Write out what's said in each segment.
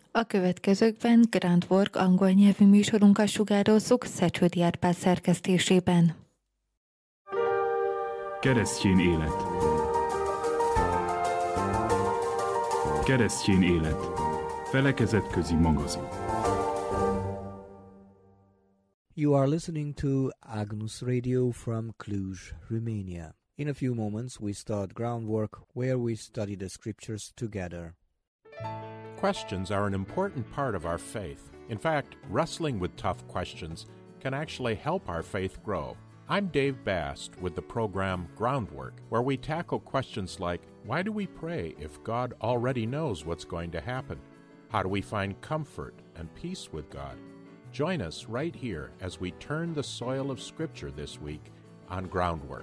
A következőkben Grand Work angol nyelvű műsorunkat sugározzuk Szecsődi Árpád szerkesztésében. Keresztény élet. Keresztény élet. Felekezetközi magazin. You are listening to Agnus Radio from Cluj, Romania. In a few moments we start Groundwork, where we study the scriptures together. Questions are an important part of our faith. In fact, wrestling with tough questions can actually help our faith grow. I'm Dave Bast with the program Groundwork, where we tackle questions like, why do we pray if God already knows what's going to happen? How do we find comfort and peace with God? Join us right here as we turn the soil of Scripture this week on Groundwork.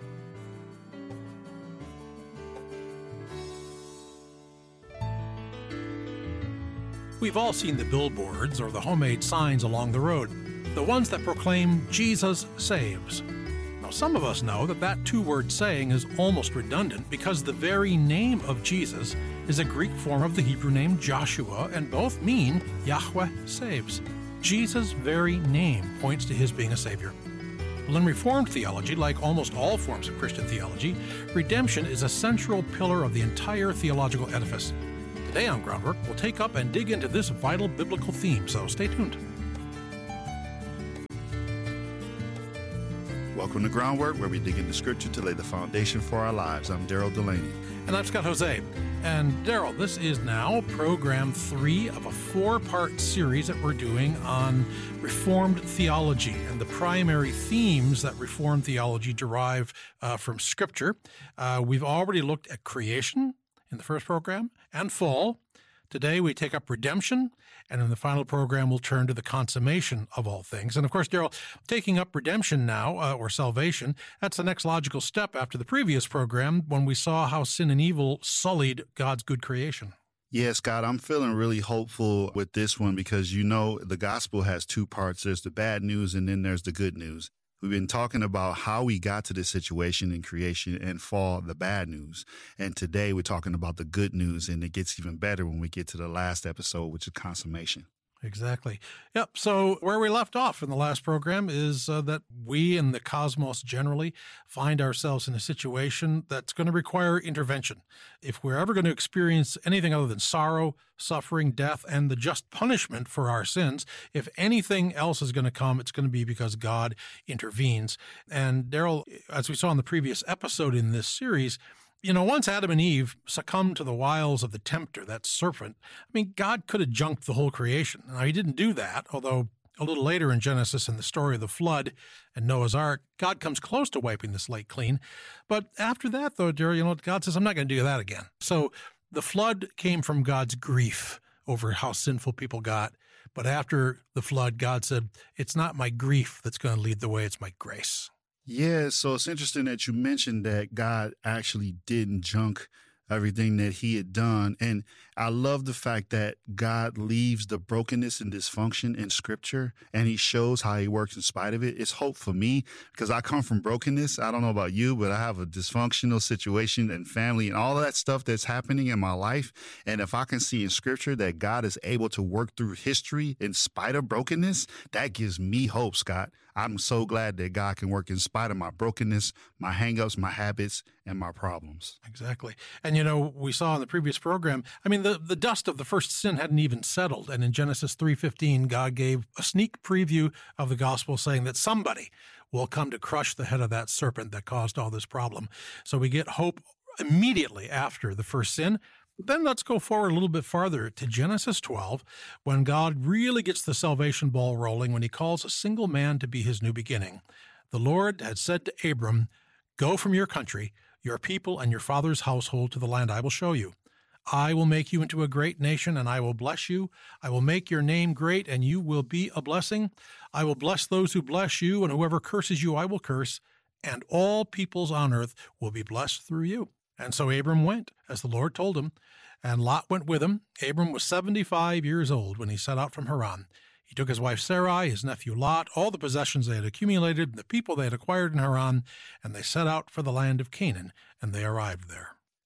We've all seen the billboards or the homemade signs along the road, the ones that proclaim Jesus saves. Now, some of us know that that two-word saying is almost redundant because the very name of Jesus is a Greek form of the Hebrew name Joshua, and both mean Yahweh saves. Jesus' very name points to his being a savior. Well, in Reformed theology, like almost all forms of Christian theology, redemption is a central pillar of the entire theological edifice. Today on Groundwork, we'll take up and dig into this vital biblical theme, so stay tuned. Welcome to Groundwork, where we dig into Scripture to lay the foundation for our lives. I'm Daryl Delaney. And I'm Scott Jose. And Daryl, this is now program 3 of a 4-part series that we're doing on Reformed theology and the primary themes that Reformed theology derive from Scripture. We've already looked at creation in the first program and fall. Today we take up redemption, and in the final program we'll turn to the consummation of all things. And of course, Daryl, taking up redemption now, or salvation, that's the next logical step after the previous program when we saw how sin and evil sullied God's good creation. Yeah, Scott, I'm feeling really hopeful with this one because, you know, the gospel has 2 parts. There's the bad news and then there's the good news. We've been talking about how we got to this situation in creation and fall, the bad news. And today we're talking about the good news, and it gets even better when we get to the last episode, which is consummation. Exactly. Yep. So where we left off in the last program is that we and the cosmos generally find ourselves in a situation that's going to require intervention. If we're ever going to experience anything other than sorrow, suffering, death, and the just punishment for our sins, if anything else is going to come, it's going to be because God intervenes. And Daryl, as we saw in the previous episode in this series, you know, once Adam and Eve succumbed to the wiles of the tempter, that serpent, I mean, God could have junked the whole creation. Now, he didn't do that, although a little later in Genesis, in the story of the flood and Noah's Ark, God comes close to wiping the slate clean. But after that, though, dear, you know, God says, I'm not going to do that again. So the flood came from God's grief over how sinful people got. But after the flood, God said, it's not my grief that's going to lead the way, it's my grace. Yeah, so it's interesting that you mentioned that God actually didn't junk everything that he had done. And I love the fact that God leaves the brokenness and dysfunction in Scripture, and he shows how he works in spite of it. It's hope for me because I come from brokenness. I don't know about you, but I have a dysfunctional situation and family and all of that stuff that's happening in my life. And if I can see in Scripture that God is able to work through history in spite of brokenness, that gives me hope, Scott. I'm so glad that God can work in spite of my brokenness, my hangups, my habits, and my problems. Exactly. And, you know, we saw in the previous program, I mean, the dust of the first sin hadn't even settled. And in Genesis 3:15, God gave a sneak preview of the gospel saying that somebody will come to crush the head of that serpent that caused all this problem. So we get hope immediately after the first sin. Then let's go forward a little bit farther to Genesis 12, when God really gets the salvation ball rolling, when he calls a single man to be his new beginning. The Lord had said to Abram, go from your country, your people, and your father's household to the land I will show you. I will make you into a great nation, and I will bless you. I will make your name great, and you will be a blessing. I will bless those who bless you, and whoever curses you I will curse, and all peoples on earth will be blessed through you. And so Abram went, as the Lord told him, and Lot went with him. Abram was 75 years old when he set out from Haran. He took his wife Sarai, his nephew Lot, all the possessions they had accumulated, and the people they had acquired in Haran, and they set out for the land of Canaan, and they arrived there.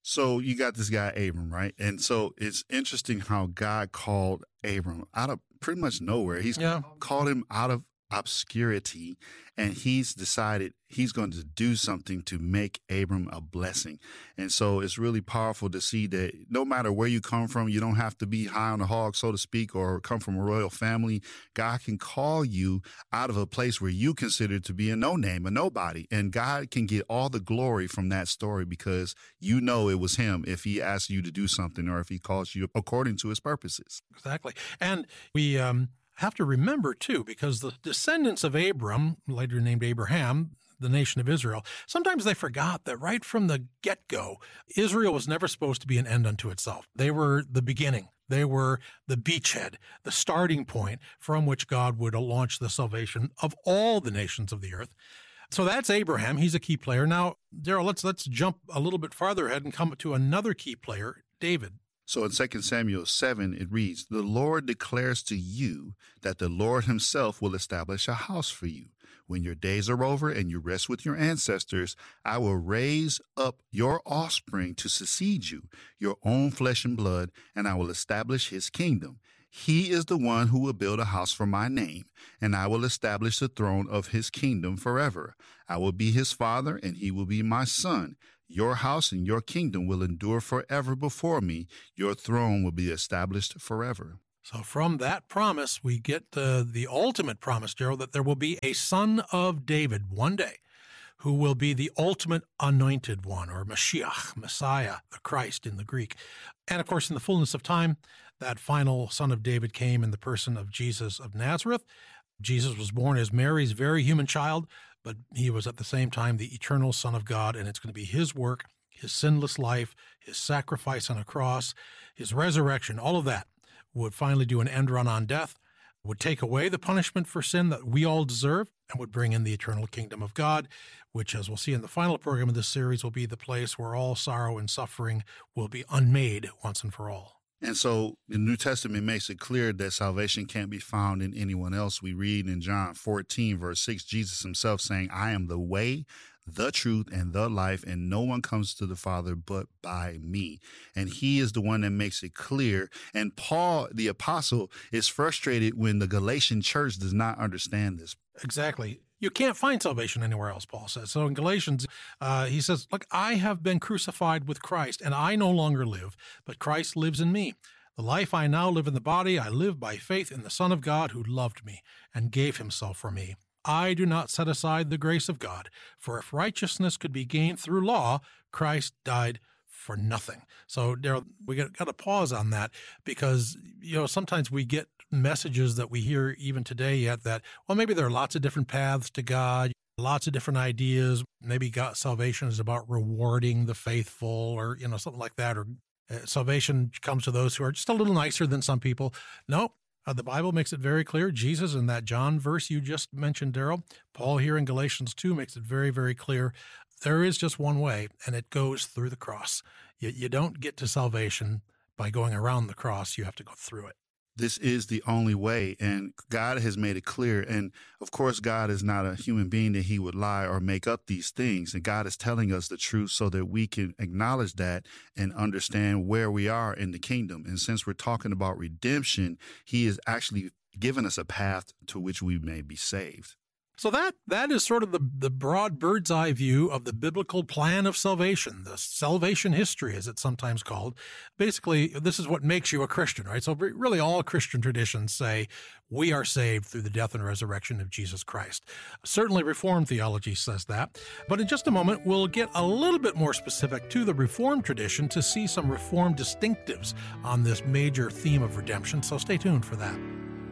So you got this guy, Abram, right? And so it's interesting how God called Abram out of pretty much nowhere. He's called him out of obscurity, and he's decided he's going to do something to make Abram a blessing. And so it's really powerful to see that no matter where you come from, you don't have to be high on the hog, so to speak, or come from a royal family. God can call you out of a place where you consider to be a no-name, a nobody. And God can get all the glory from that story because you know it was him if he asked you to do something or if he calls you according to his purposes. Exactly. And we have to remember, too, because the descendants of Abram, later named Abraham, the nation of Israel, sometimes they forgot that right from the get-go, Israel was never supposed to be an end unto itself. They were the beginning. They were the beachhead, the starting point from which God would launch the salvation of all the nations of the earth. So that's Abraham. He's a key player. Now, Daryl, let's jump a little bit farther ahead and come to another key player, David. So in 2 Samuel 7, it reads, "The Lord declares to you that the Lord himself will establish a house for you. When your days are over and you rest with your ancestors, I will raise up your offspring to succeed you, your own flesh and blood, and I will establish his kingdom. He is the one who will build a house for my name, and I will establish the throne of his kingdom forever. I will be his father, and he will be my son. Your house and your kingdom will endure forever before me. Your throne will be established forever." So from that promise, we get the ultimate promise, Gerald, that there will be a son of David one day who will be the ultimate anointed one, or Mashiach, Messiah, the Christ in the Greek. And of course, in the fullness of time, that final son of David came in the person of Jesus of Nazareth. Jesus was born as Mary's very human child, but he was at the same time the eternal Son of God, and it's going to be his work, his sinless life, his sacrifice on a cross, his resurrection, all of that would finally do an end run on death, would take away the punishment for sin that we all deserve, and would bring in the eternal kingdom of God, which, as we'll see in the final program of this series, will be the place where all sorrow and suffering will be unmade once and for all. And so the New Testament makes it clear that salvation can't be found in anyone else. We read in John 14, verse 6, Jesus himself saying, "I am the way, the truth, and the life, and no one comes to the Father but by me." And he is the one that makes it clear. And Paul, the apostle, is frustrated when the Galatian church does not understand this. Exactly. You can't find salvation anywhere else, Paul says. So in Galatians, he says, "Look, I have been crucified with Christ, and I no longer live, but Christ lives in me. The life I now live in the body, I live by faith in the Son of God who loved me and gave himself for me. I do not set aside the grace of God, for if righteousness could be gained through law, Christ died for nothing." So, Daryl, we got to pause on that because, sometimes we get messages that we hear even today yet that, well, maybe there are lots of different paths to God, lots of different ideas. Maybe God, salvation is about rewarding the faithful or, something like that, or salvation comes to those who are just a little nicer than some people. No. The Bible makes it very clear. Jesus, in that John verse you just mentioned, Daryl, Paul here in Galatians 2 makes it very, very clear. There is just one way, and it goes through the cross. You don't get to salvation by going around the cross. You have to go through it. This is the only way, and God has made it clear. And of course, God is not a human being that he would lie or make up these things. And God is telling us the truth so that we can acknowledge that and understand where we are in the kingdom. And since we're talking about redemption, he is actually given us a path to which we may be saved. So that is sort of the broad bird's eye view of the biblical plan of salvation, the salvation history, as it's sometimes called. Basically, this is what makes you a Christian, right? So really all Christian traditions say we are saved through the death and resurrection of Jesus Christ. Certainly Reformed theology says that. But in just a moment, we'll get a little bit more specific to the Reformed tradition to see some Reformed distinctives on this major theme of redemption. So stay tuned for that.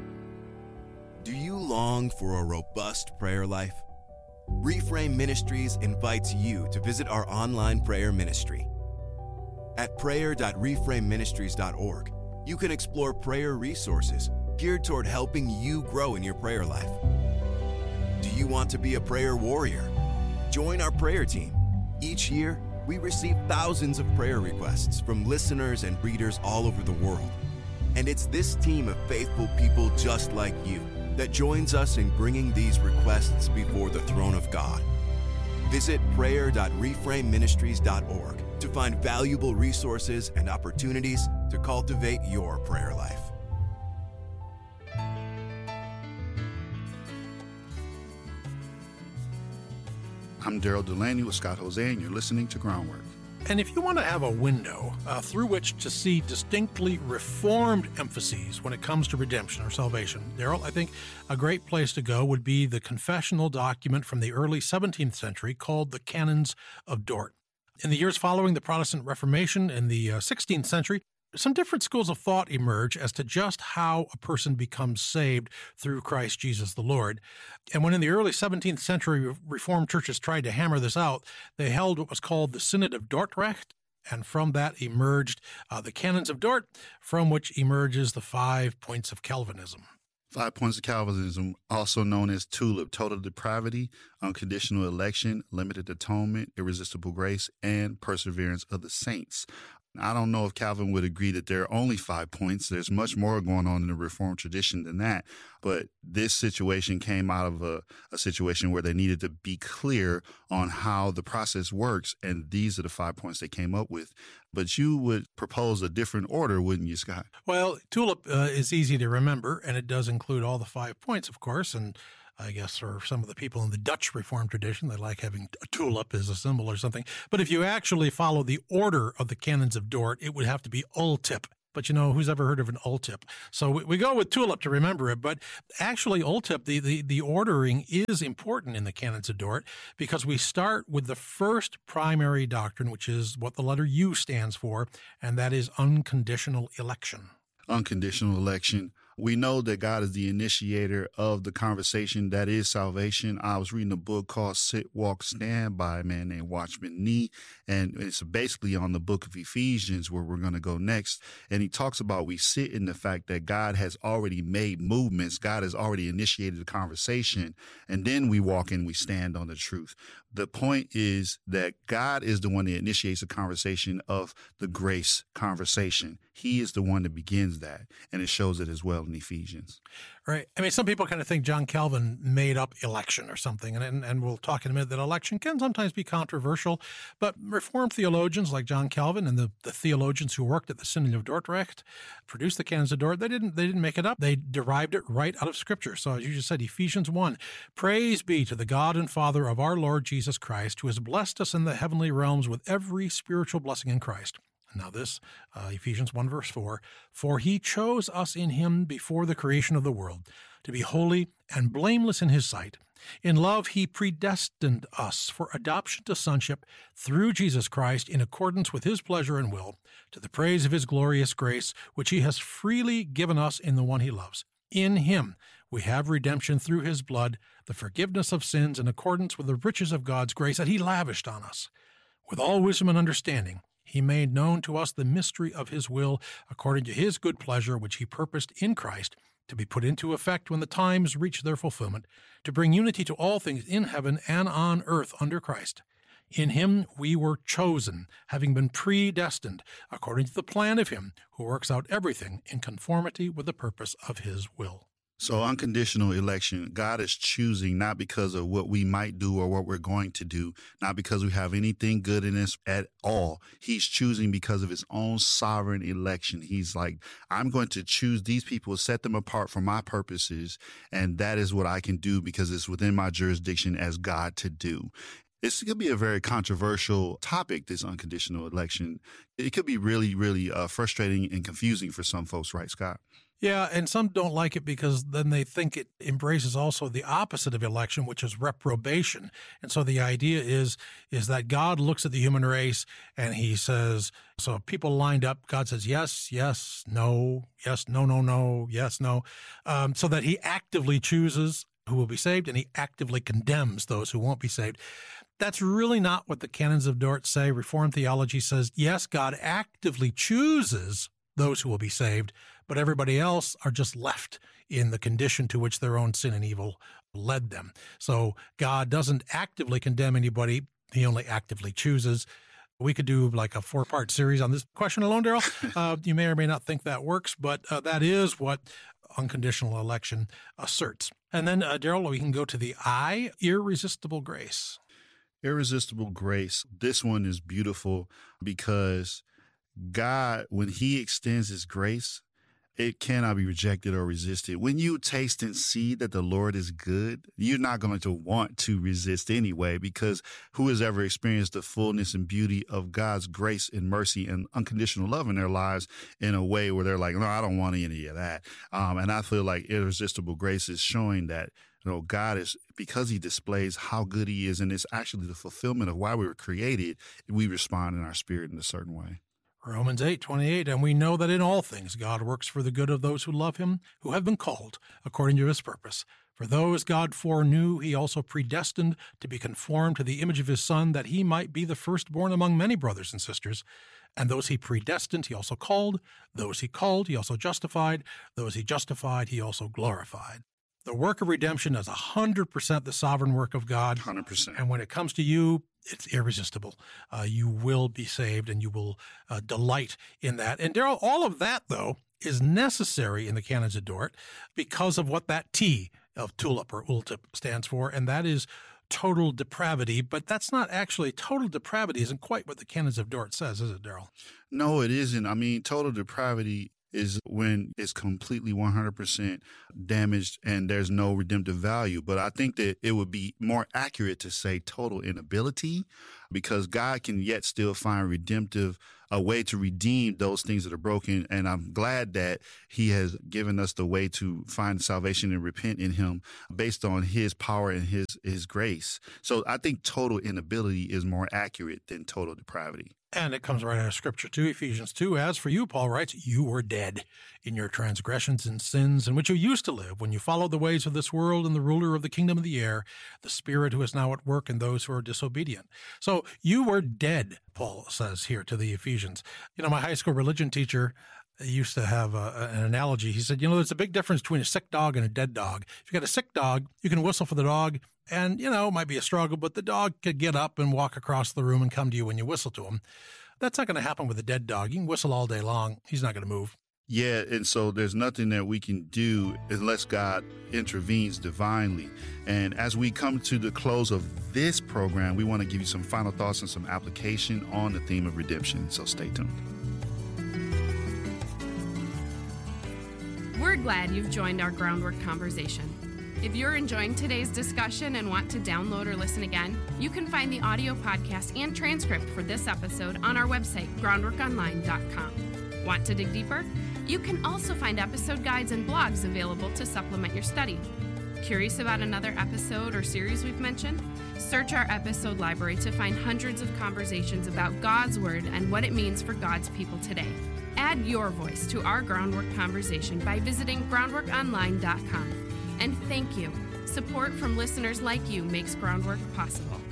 Do you long for a robust prayer life? Reframe Ministries invites you to visit our online prayer ministry. At prayer.reframeministries.org, you can explore prayer resources geared toward helping you grow in your prayer life. Do you want to be a prayer warrior? Join our prayer team. Each year, we receive thousands of prayer requests from listeners and readers all over the world. And it's this team of faithful people just like you that joins us in bringing these requests before the throne of God. Visit prayer.reframeministries.org to find valuable resources and opportunities to cultivate your prayer life. I'm Daryl Delaney with Scott Jose, and you're listening to Groundwork. And if you want to have a window through which to see distinctly reformed emphases when it comes to redemption or salvation, Daryl, I think a great place to go would be the confessional document from the early 17th century called the Canons of Dort. In the years following the Protestant Reformation in the 16th century, some different schools of thought emerge as to just how a person becomes saved through Christ Jesus the Lord. And when in the early 17th century Reformed churches tried to hammer this out, they held what was called the Synod of Dordrecht, and from that emerged the Canons of Dort, from which emerges the 5 points of Calvinism. 5 points of Calvinism, also known as TULIP: total depravity, unconditional election, limited atonement, irresistible grace, and perseverance of the saints. I don't know if Calvin would agree that there are only 5 points. There's much more going on in the Reformed tradition than that. But this situation came out of a situation where they needed to be clear on how the process works. And these are the 5 points they came up with. But you would propose a different order, wouldn't you, Scott? Well, TULIP is easy to remember, and it does include all the 5 points, of course. And I guess for some of the people in the Dutch Reformed tradition, they like having a tulip as a symbol or something. But if you actually follow the order of the Canons of Dort, it would have to be Ultip. But you know, who's ever heard of an Ultip? So we go with TULIP to remember it. But actually, Ultip, the ordering is important in the Canons of Dort because we start with the first primary doctrine, which is what the letter U stands for, and that is unconditional election. Unconditional election. We know that God is the initiator of the conversation that is salvation. I was reading a book called Sit, Walk, Stand by a man named Watchman Nee, and it's basically on the book of Ephesians where we're going to go next. And he talks about we sit in the fact that God has already made movements. God has already initiated the conversation, and then we walk in, we stand on the truth. The point is that God is the one that initiates the conversation of the grace conversation. He is the one that begins that, and it shows it as well in Ephesians. Right. I mean, some people kind of think John Calvin made up election or something, and we'll talk in a minute that election can sometimes be controversial, but Reformed theologians like John Calvin and the theologians who worked at the Synod of Dordrecht produced the Canons of Dort. They didn't make it up. They derived it right out of Scripture. So as you just said, Ephesians 1, praise be to the God and Father of our Lord Jesus Christ, who has blessed us in the heavenly realms with every spiritual blessing in Christ. Now this, Ephesians 1 verse 4, for he chose us in him before the creation of the world to be holy and blameless in his sight. In love he predestined us for adoption to sonship through Jesus Christ in accordance with his pleasure and will, to the praise of his glorious grace, which he has freely given us in the one he loves. In him we have redemption through his blood, the forgiveness of sins in accordance with the riches of God's grace that he lavished on us. With all wisdom and understanding, he made known to us the mystery of his will, according to his good pleasure, which he purposed in Christ, to be put into effect when the times reach their fulfillment, to bring unity to all things in heaven and on earth under Christ. In him we were chosen, having been predestined, according to the plan of him who works out everything in conformity with the purpose of his will. So unconditional election, God is choosing not because of what we might do or what we're going to do, not because we have anything good in us at all. He's choosing because of his own sovereign election. He's like, I'm going to choose these people, set them apart for my purposes, and that is what I can do because it's within my jurisdiction as God to do. This could be a very controversial topic, this unconditional election. It could be really, really frustrating and confusing for some folks, right, Scott? Yeah, and some don't like it because then they think it embraces also the opposite of election, which is reprobation. And so the idea is that God looks at the human race and he says, so if people lined up, God says, yes, yes, no, yes, no, no, no, yes, no, so that he actively chooses who will be saved and he actively condemns those who won't be saved. That's really not what the Canons of Dort say. Reformed theology says, yes, God actively chooses those who will be saved, but everybody else are just left in the condition to which their own sin and evil led them. So God doesn't actively condemn anybody. He only actively chooses. We could do like a 4-part series on this question alone, Daryl. You may or may not think that works, but that is what unconditional election asserts. And then, Daryl, we can go to the I, irresistible grace. Irresistible grace. This one is beautiful because God, when he extends his grace, it cannot be rejected or resisted. When you taste and see that the Lord is good, you're not going to want to resist anyway, because who has ever experienced the fullness and beauty of God's grace and mercy and unconditional love in their lives in a way where they're like, no, I don't want any of that. And I feel like irresistible grace is showing that, God is, because he displays how good he is, and it's actually the fulfillment of why we were created, we respond in our spirit in a certain way. Romans 8:28, and we know that in all things God works for the good of those who love him, who have been called according to his purpose. For those God foreknew, he also predestined to be conformed to the image of his Son, that he might be the firstborn among many brothers and sisters. And those he predestined, he also called. Those he called, he also justified. Those he justified, he also glorified. The work of redemption is 100% the sovereign work of God. 100%. And when it comes to you, it's irresistible. You will be saved, and you will delight in that. And Daryl, all of that, though, is necessary in the Canons of Dort because of what that T of tulip or ultip stands for, and that is total depravity. But that's not actually, total depravity isn't quite what the Canons of Dort says, is it, Daryl? No, it isn't. I mean, total depravity is when it's completely 100% damaged and there's no redemptive value. But I think that it would be more accurate to say total inability, because God can yet still find a way to redeem those things that are broken. And I'm glad that he has given us the way to find salvation and repent in him based on his power and his grace. So I think total inability is more accurate than total depravity. And it comes right out of Scripture, too, Ephesians 2. As for you, Paul writes, you were dead in your transgressions and sins in which you used to live when you followed the ways of this world and the ruler of the kingdom of the air, the spirit who is now at work in those who are disobedient. So you were dead, Paul says here to the Ephesians. My high school religion teacher used to have an analogy. He said, there's a big difference between a sick dog and a dead dog. If you got a sick dog, you can whistle for the dog, and, it might be a struggle, but the dog could get up and walk across the room and come to you when you whistle to him. That's not going to happen with a dead dog. You can whistle all day long. He's not going to move. Yeah, and so there's nothing that we can do unless God intervenes divinely. And as we come to the close of this program, we want to give you some final thoughts and some application on the theme of redemption. So stay tuned. We're glad you've joined our Groundwork conversation. If you're enjoying today's discussion and want to download or listen again, you can find the audio podcast and transcript for this episode on our website, groundworkonline.com. Want to dig deeper? You can also find episode guides and blogs available to supplement your study. Curious about another episode or series we've mentioned? Search our episode library to find hundreds of conversations about God's Word and what it means for God's people today. Add your voice to our Groundwork conversation by visiting groundworkonline.com. And thank you. Support from listeners like you makes Groundwork possible.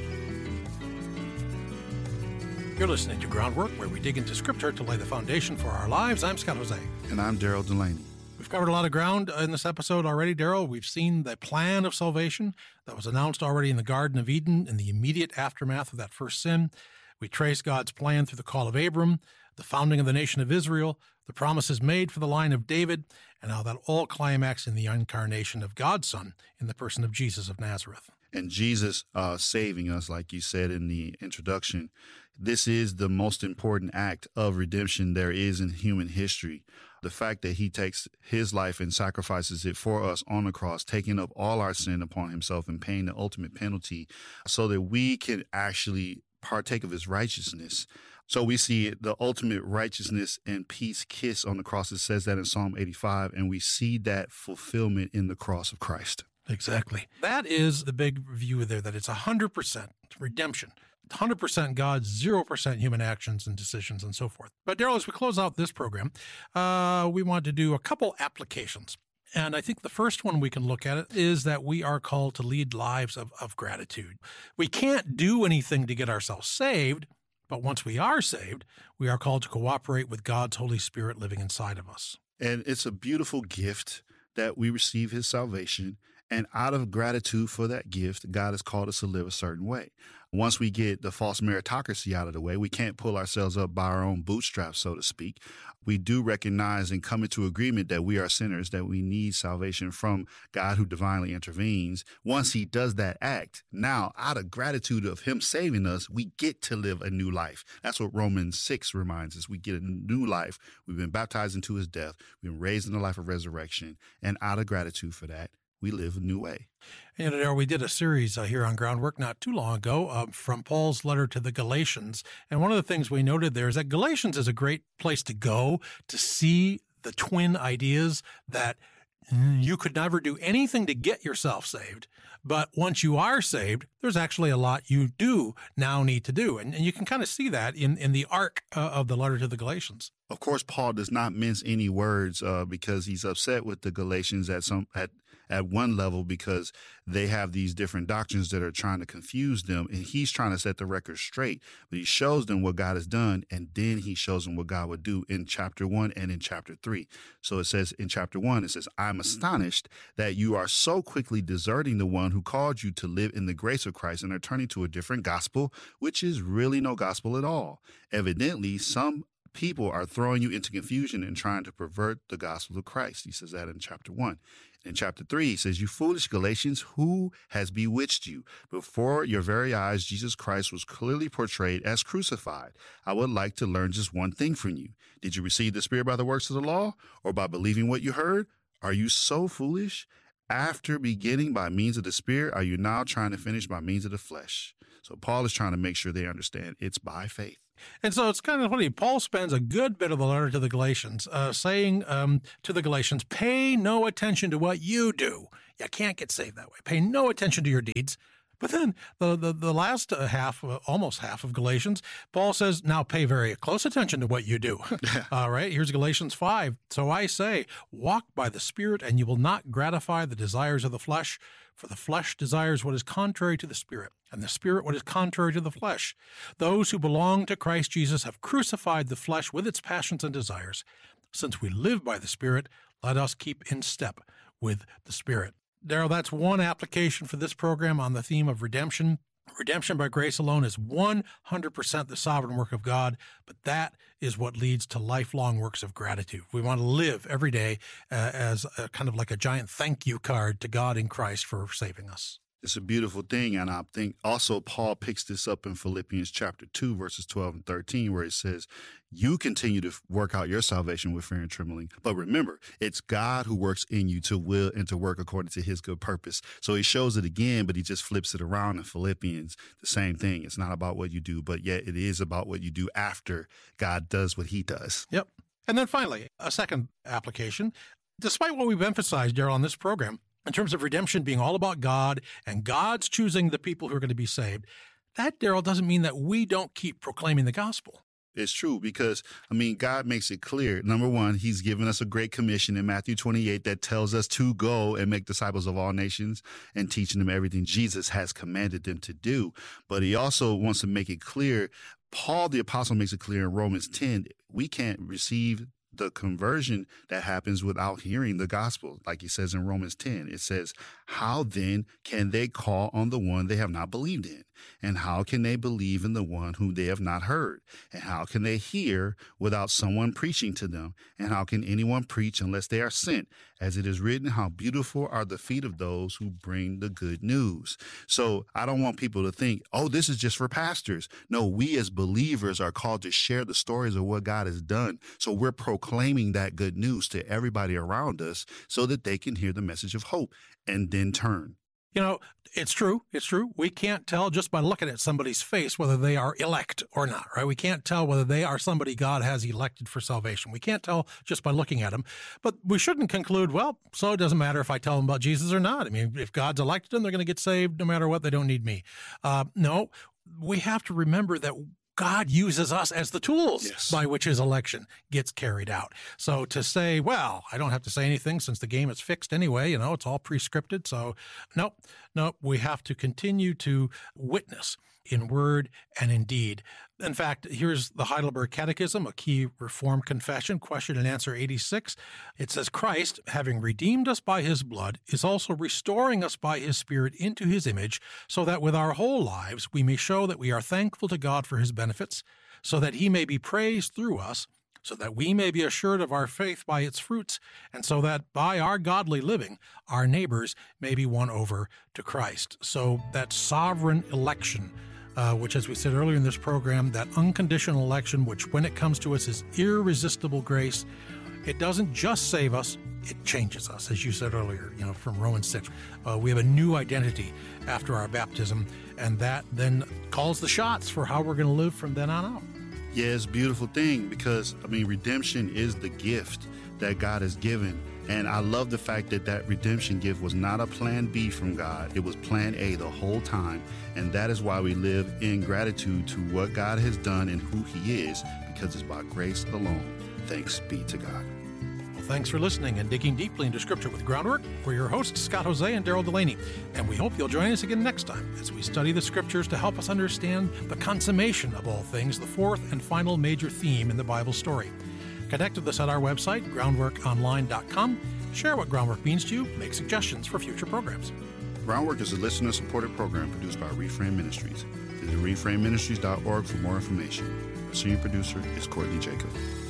You're listening to Groundwork, where we dig into Scripture to lay the foundation for our lives. I'm Scott Jose. And I'm Daryl Delaney. We've covered a lot of ground in this episode already, Daryl. We've seen the plan of salvation that was announced already in the Garden of Eden in the immediate aftermath of that first sin. We trace God's plan through the call of Abram, the founding of the nation of Israel, the promises made for the line of David, and how that all climax in the incarnation of God's Son in the person of Jesus of Nazareth. And Jesus saving us, like you said in the introduction, this is the most important act of redemption there is in human history. The fact that he takes his life and sacrifices it for us on the cross, taking up all our sin upon himself and paying the ultimate penalty so that we can actually partake of his righteousness. So we see the ultimate righteousness and peace kiss on the cross. It says that in Psalm 85, and we see that fulfillment in the cross of Christ. Exactly. That is the big view there, that it's 100% redemption, 100% God, 0% human actions and decisions and so forth. But Daryl, as we close out this program, we want to do a couple applications. And I think the first one we can look at it is that we are called to lead lives of gratitude. We can't do anything to get ourselves saved, but once we are saved, we are called to cooperate with God's Holy Spirit living inside of us. And it's a beautiful gift that we receive his salvation. And out of gratitude for that gift, God has called us to live a certain way. Once we get the false meritocracy out of the way, we can't pull ourselves up by our own bootstraps, so to speak. We do recognize and come into agreement that we are sinners, that we need salvation from God who divinely intervenes. Once he does that act, now out of gratitude of him saving us, we get to live a new life. That's what Romans 6 reminds us. We get a new life. We've been baptized into his death. We've been raised in the life of resurrection. And out of gratitude for that, we live a new way. And we did a series here on Groundwork not too long ago from Paul's letter to the Galatians. And one of the things we noted there is that Galatians is a great place to go to see the twin ideas that you could never do anything to get yourself saved. But once you are saved, there's actually a lot you do now need to do. And you can kind of see that in the arc of the letter to the Galatians. Of course, Paul does not mince any words because he's upset with the Galatians at one level because they have these different doctrines that are trying to confuse them. And he's trying to set the record straight. But he shows them what God has done, and then he shows them what God would do in chapter 1 and in chapter 3. So it says in chapter 1, it says, I'm astonished that you are so quickly deserting the one who called you to live in the grace of Christ and are turning to a different gospel, which is really no gospel at all. Evidently, some people are throwing you into confusion and trying to pervert the gospel of Christ. He says that in chapter 1. In chapter 3, he says, you foolish Galatians, who has bewitched you? Before your very eyes, Jesus Christ was clearly portrayed as crucified. I would like to learn just one thing from you. Did you receive the Spirit by the works of the law or by believing what you heard? Are you so foolish? After beginning by means of the Spirit, are you now trying to finish by means of the flesh? So Paul is trying to make sure they understand it's by faith. And so it's kind of funny. Paul spends a good bit of the letter to the Galatians saying to the Galatians, pay no attention to what you do. You can't get saved that way. Pay no attention to your deeds. But then the last half, almost half of Galatians, Paul says, now pay very close attention to what you do. All right, here's Galatians 5. So I say, walk by the Spirit, and you will not gratify the desires of the flesh, for the flesh desires what is contrary to the Spirit, and the Spirit what is contrary to the flesh. Those who belong to Christ Jesus have crucified the flesh with its passions and desires. Since we live by the Spirit, let us keep in step with the Spirit. Daryl, that's one application for this program on the theme of redemption. Redemption by grace alone is 100% the sovereign work of God, but that is what leads to lifelong works of gratitude. We want to live every day as a kind of like a giant thank you card to God in Christ for saving us. It's a beautiful thing, and I think also Paul picks this up in Philippians chapter 2, verses 12 and 13, where he says, you continue to work out your salvation with fear and trembling. But remember, it's God who works in you to will and to work according to his good purpose. So he shows it again, but he just flips it around in Philippians. The same thing. It's not about what you do, but yet it is about what you do after God does what he does. Yep. And then finally, a second application. Despite what we've emphasized, Daryl, on this program, in terms of redemption being all about God and God's choosing the people who are going to be saved, that, Daryl, doesn't mean that we don't keep proclaiming the gospel. It's true because, God makes it clear. Number one, he's given us a great commission in Matthew 28 that tells us to go and make disciples of all nations and teaching them everything Jesus has commanded them to do. But he also wants to make it clear. Paul, the apostle, makes it clear in Romans 10, we can't receive the conversion that happens without hearing the gospel. Like he says in Romans 10, it says, how then can they call on the one they have not believed in? And how can they believe in the one whom they have not heard? And how can they hear without someone preaching to them? And how can anyone preach unless they are sent? As it is written, how beautiful are the feet of those who bring the good news. So I don't want people to think, oh, this is just for pastors. No, we as believers are called to share the stories of what God has done. So we're proclaiming that good news to everybody around us so that they can hear the message of hope and then turn. It's true. It's true. We can't tell just by looking at somebody's face whether they are elect or not, right? We can't tell whether they are somebody God has elected for salvation. We can't tell just by looking at them. But we shouldn't conclude, well, so it doesn't matter if I tell them about Jesus or not. If God's elected them, they're going to get saved no matter what. They don't need me. No, we have to remember that God uses us as the tools by which his election gets carried out. So to say, well, I don't have to say anything since the game is fixed anyway, it's all pre-scripted. So nope, we have to continue to witness in word and in deed. In fact, here's the Heidelberg Catechism, a key Reformed confession, question and answer 86. It says, Christ, having redeemed us by his blood, is also restoring us by his Spirit into his image, so that with our whole lives we may show that we are thankful to God for his benefits, so that he may be praised through us, so that we may be assured of our faith by its fruits, and so that by our godly living, our neighbors may be won over to Christ. So that sovereign election, which, as we said earlier in this program, that unconditional election, which when it comes to us is irresistible grace, it doesn't just save us, it changes us, as you said earlier, from Romans 6. We have a new identity after our baptism, and that then calls the shots for how we're going to live from then on out. Yeah, it's a beautiful thing because, redemption is the gift that God has given. And I love the fact that redemption gift was not a plan B from God. It was plan A the whole time. And that is why we live in gratitude to what God has done and who he is, because it's by grace alone. Thanks be to God. Well, thanks for listening and digging deeply into Scripture with Groundwork. We're your hosts, Scott Jose and Daryl Delaney. And we hope you'll join us again next time as we study the Scriptures to help us understand the consummation of all things, the fourth and final major theme in the Bible story. Connect with us at our website, groundworkonline.com. Share what Groundwork means to you. Make suggestions for future programs. Groundwork is a listener-supported program produced by Reframe Ministries. Visit reframeministries.org for more information. Our senior producer is Courtney Jacob.